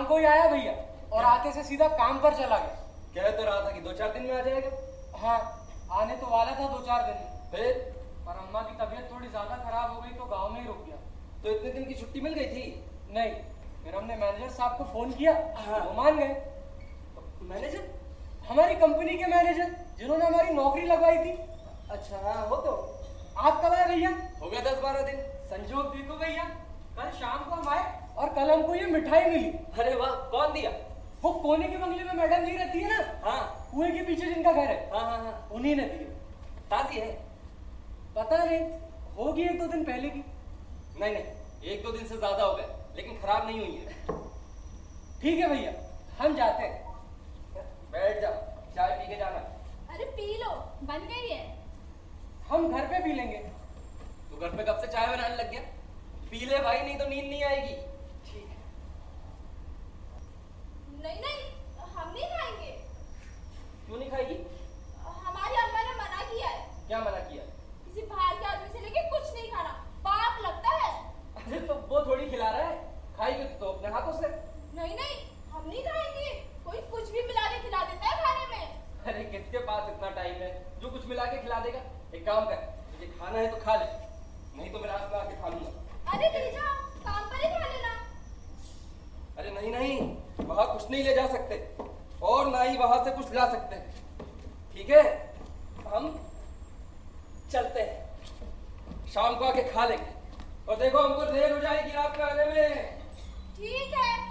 शाम को ही आया भैया और आते से सीधा काम पर चला गया। कह तो रहा था कि 2-4 दिन में आ जाएगा। हाँ, आने तो वाला था 2-4 दिन में, फिर पर अम्मा की तबीयत थोड़ी ज्यादा खराब हो गई तो गांव में ही रुक गया। तो इतने दिन की छुट्टी मिल गई थी? नहीं, फिर हमने मैनेजर साहब को फोन किया। हाँ। वो मान गए। मैनेजर? हमारी कंपनी के मैनेजर जिन्होंने हमारी नौकरी लगवाई थी। अच्छा हाँ, हो तो आप कब आए भैया? हो गया 10-12 दिन। संजोग देखो भैया, कल शाम को हम आए और कल हमको ये मिठाई मिली। अरे वाह, कौन दिया? वो कोने के बंगले में मैडम जी रहती है ना, हाँ, कुएं के पीछे जिनका घर है, हाँ हाँ हाँ। उन्हीं ने दी। ताजी है? पता नहीं, होगी 1-2 दिन पहले की। नहीं नहीं, 1-2 दिन से ज्यादा हो गए, लेकिन खराब नहीं हुई है। ठीक है भैया, हम जाते हैं। बैठ जा, चाय पी के जाना। अरे पी लो, बन गई है। हम घर पे पी लेंगे। तू घर पे कब से चाय बनाने लग गया? पी ले भाई, नहीं तो नींद नहीं आएगी। ठीक है। नहीं नहीं, हम नहीं खाएंगे। क्यों नहीं खाएगी? हमारी अम्मा ने मना किया है। क्या मना किया? किसी बाहर के आदमी से लेके कुछ नहीं खाना, पाप लगता है। अरे तो वो थोड़ी खिला रहा है, खाएगी तो अपने हाथों से। नहीं नहीं, हम नहीं खाएंगे। कोई कुछ भी मिला के खिला देता है खाने में। अरे किसके पास इतना टाइम है जो कुछ मिला के खिला देगा? एक काम कर, तुझे खाना है तो खा ले, नहीं तो मेरे हाथ में आके खा लूंगा। अरे ले जाओ, काम पर ही खा लेना। अरे नहीं नहीं, वहां कुछ नहीं ले जा सकते और ना ही वहां से कुछ ला सकते। ठीक है, हम चलते हैं, शाम को आके खा लेंगे। और देखो हमको देर हो जाएगी रात में आने में। ठीक है।